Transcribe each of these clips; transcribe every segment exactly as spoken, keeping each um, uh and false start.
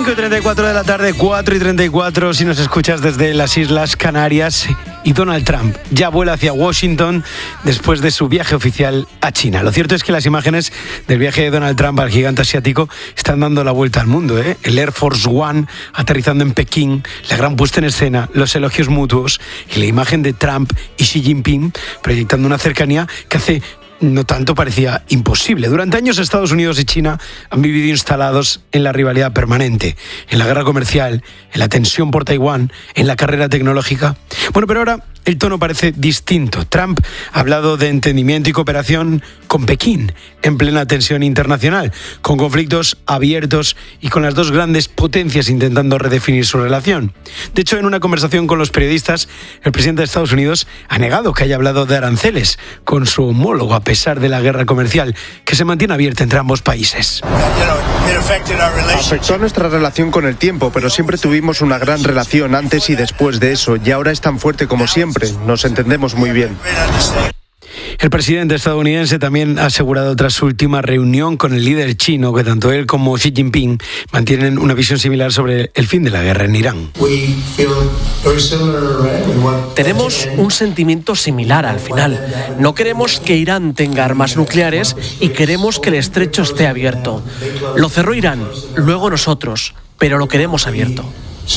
cinco y treinta y cuatro de la tarde, cuatro y treinta y cuatro si nos escuchas desde las Islas Canarias. Y Donald Trump ya vuela hacia Washington después de su viaje oficial a China. Lo cierto es que las imágenes del viaje de Donald Trump al gigante asiático están dando la vuelta al mundo, ¿eh? El Air Force One aterrizando en Pekín, la gran puesta en escena, los elogios mutuos y la imagen de Trump y Xi Jinping proyectando una cercanía que hace no tanto parecía imposible. Durante años Estados Unidos y China han vivido instalados en la rivalidad permanente, en la guerra comercial, en la tensión por Taiwán, en la carrera tecnológica. Bueno, pero ahora el tono parece distinto. Trump ha hablado de entendimiento y cooperación con Pekín, en plena tensión internacional, con conflictos abiertos y con las dos grandes potencias intentando redefinir su relación. De hecho, en una conversación con los periodistas, el presidente de Estados Unidos ha negado que haya hablado de aranceles con su homólogo, a pesar de la guerra comercial que se mantiene abierta entre ambos países. Afectó a nuestra relación con el tiempo, pero siempre tuvimos una gran relación antes y después de eso, y ahora es tan fuerte como siempre. Nos entendemos muy bien. El presidente estadounidense también ha asegurado tras su última reunión con el líder chino que tanto él como Xi Jinping mantienen una visión similar sobre el fin de la guerra en Irán. Tenemos un sentimiento similar al final. No queremos que Irán tenga armas nucleares y queremos que el estrecho esté abierto. Lo cerró Irán, luego nosotros, pero lo queremos abierto.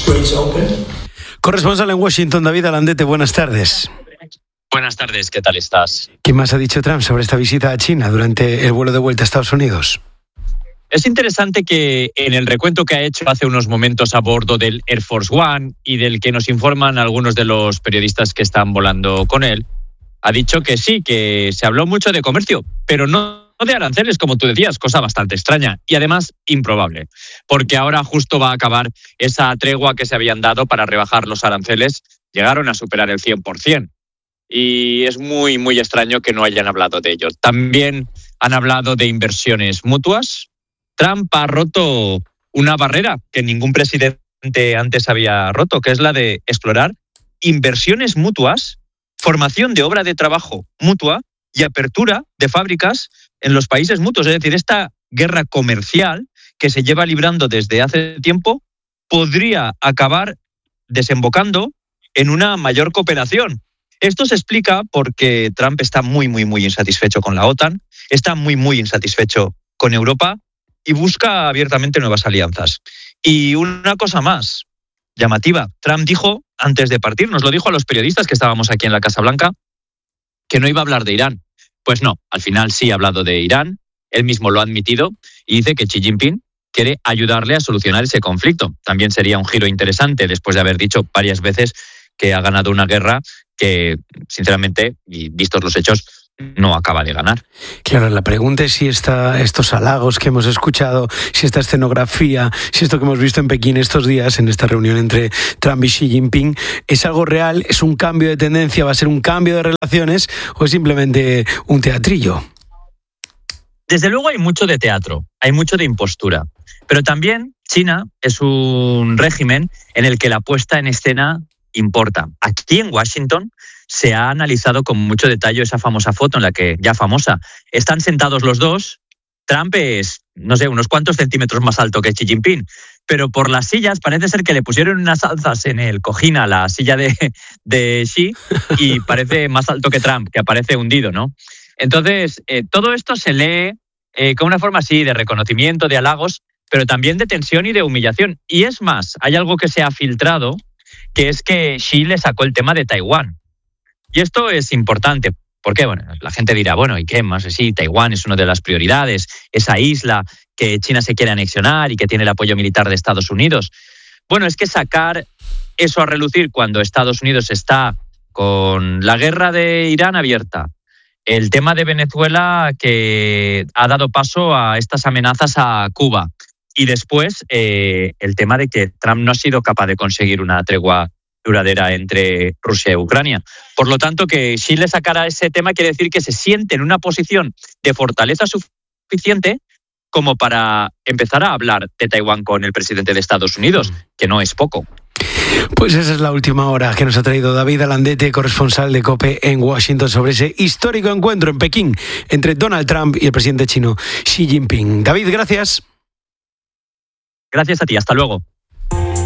Corresponsal en Washington, David Alandete, buenas tardes. Buenas tardes, ¿qué tal estás? ¿Qué más ha dicho Trump sobre esta visita a China durante el vuelo de vuelta a Estados Unidos? Es interesante que en el recuento que ha hecho hace unos momentos a bordo del Air Force One y del que nos informan algunos de los periodistas que están volando con él, ha dicho que sí, que se habló mucho de comercio, pero no de aranceles, como tú decías, cosa bastante extraña y además improbable, porque ahora justo va a acabar esa tregua que se habían dado para rebajar los aranceles, llegaron a superar el cien por ciento. Y es muy, muy extraño que no hayan hablado de ello. También han hablado de inversiones mutuas. Trump ha roto una barrera que ningún presidente antes había roto, que es la de explorar inversiones mutuas, formación de obra de trabajo mutua y apertura de fábricas en los países mutuos. Es decir, esta guerra comercial que se lleva librando desde hace tiempo podría acabar desembocando en una mayor cooperación. Esto se explica porque Trump está muy, muy, muy insatisfecho con la OTAN, está muy, muy insatisfecho con Europa y busca abiertamente nuevas alianzas. Y una cosa más llamativa. Trump dijo, antes de partir, nos lo dijo a los periodistas que estábamos aquí en la Casa Blanca, que no iba a hablar de Irán. Pues no, al final sí ha hablado de Irán, él mismo lo ha admitido y dice que Xi Jinping quiere ayudarle a solucionar ese conflicto. También sería un giro interesante después de haber dicho varias veces que ha ganado una guerra que, sinceramente, y vistos los hechos, no acaba de ganar. Claro, la pregunta es si esta, estos halagos que hemos escuchado, si esta escenografía, si esto que hemos visto en Pekín estos días, en esta reunión entre Trump y Xi Jinping, ¿es algo real? ¿Es un cambio de tendencia? ¿Va a ser un cambio de relaciones? ¿O es simplemente un teatrillo? Desde luego hay mucho de teatro, hay mucho de impostura. Pero también China es un régimen en el que la puesta en escena importa. Aquí en Washington se ha analizado con mucho detalle esa famosa foto en la que, ya famosa, están sentados los dos. Trump es, no sé, unos cuantos centímetros más alto que Xi Jinping, pero por las sillas parece ser que le pusieron unas alzas en el cojín a la silla de, de Xi y parece más alto que Trump, que aparece hundido, ¿no? Entonces, eh, todo esto se lee eh, con una forma así de reconocimiento, de halagos, pero también de tensión y de humillación. Y es más, hay algo que se ha filtrado, que es que Xi le sacó el tema de Taiwán. Y esto es importante, porque bueno, la gente dirá, bueno, ¿y qué más? Sí, Taiwán es una de las prioridades, esa isla que China se quiere anexionar y que tiene el apoyo militar de Estados Unidos. Bueno, es que sacar eso a relucir cuando Estados Unidos está con la guerra de Irán abierta, el tema de Venezuela que ha dado paso a estas amenazas a Cuba, y después eh, el tema de que Trump no ha sido capaz de conseguir una tregua duradera entre Rusia y Ucrania. Por lo tanto, que Xi le sacara ese tema quiere decir que se siente en una posición de fortaleza suficiente como para empezar a hablar de Taiwán con el presidente de Estados Unidos, que no es poco. Pues esa es la última hora que nos ha traído David Alandete, corresponsal de COPE en Washington, sobre ese histórico encuentro en Pekín entre Donald Trump y el presidente chino Xi Jinping. David, gracias. Gracias a ti, hasta luego.